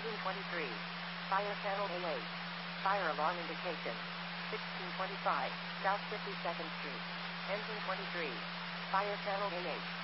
Engine 23. Fire channel A8. Fire alarm indication. 1625, South 52nd Street. Engine 23. Fire channel A8.